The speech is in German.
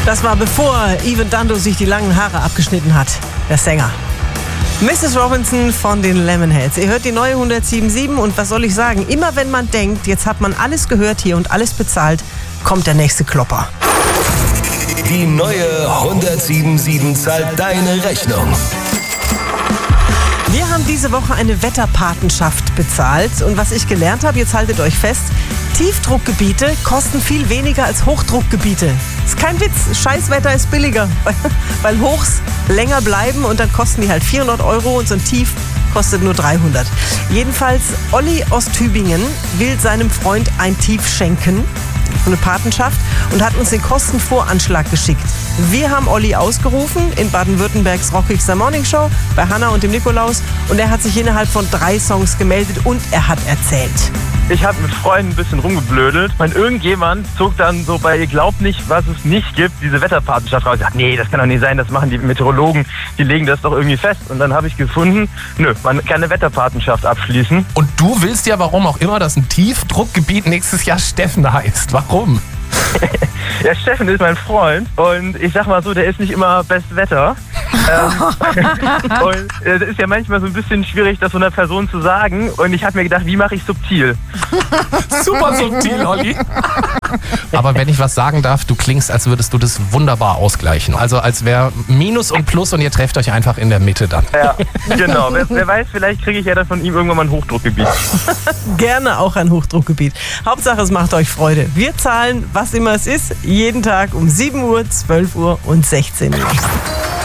Das war bevor Evan Dando sich die langen Haare abgeschnitten hat, der Sänger. Mrs. Robinson von den Lemonheads. Ihr hört die neue 107.7 und was soll ich sagen? Immer wenn man denkt, jetzt hat man alles gehört hier und alles bezahlt, kommt der nächste Klopper. Die neue 107.7 zahlt deine Rechnung. Wir haben diese Woche eine Wetterpatenschaft bezahlt und was ich gelernt habe, jetzt haltet euch fest, Tiefdruckgebiete kosten viel weniger als Hochdruckgebiete. Ist kein Witz, Scheißwetter ist billiger, weil Hochs länger bleiben und dann kosten die halt 400 € und so ein Tief kostet nur 300. Jedenfalls, Olli aus Tübingen will seinem Freund ein Tief schenken, eine Patenschaft, und hat uns den Kostenvoranschlag geschickt. Wir haben Olli ausgerufen in Baden-Württembergs rockigster Morningshow bei Hanna und dem Nikolaus und er hat sich innerhalb von 3 Songs gemeldet und er hat erzählt. Ich habe mit Freunden ein bisschen rumgeblödelt. Irgendjemand zog dann so bei Ihr glaubt nicht, was es nicht gibt, diese Wetterpatenschaft raus. Ich dachte, nee, das kann doch nicht sein, das machen die Meteorologen, die legen das doch irgendwie fest. Und dann habe ich gefunden, man kann eine Wetterpatenschaft abschließen. Und du willst ja, warum auch immer, dass ein Tiefdruckgebiet nächstes Jahr Steffen heißt. Warum? Ja, Steffen ist mein Freund und ich sag mal so, der ist nicht immer best Wetter. Und es ist ja manchmal so ein bisschen schwierig, das so einer Person zu sagen. Und ich habe mir gedacht, wie mache ich subtil? Super subtil, Olli. Aber wenn ich was sagen darf, du klingst, als würdest du das wunderbar ausgleichen. Also als wäre Minus und Plus und ihr trefft euch einfach in der Mitte dann. Ja, genau. Wer weiß, vielleicht kriege ich ja dann von ihm irgendwann mal ein Hochdruckgebiet. Gerne auch ein Hochdruckgebiet. Hauptsache, es macht euch Freude. Wir zahlen, was immer es ist, jeden Tag um 7 Uhr, 12 Uhr und 16 Uhr.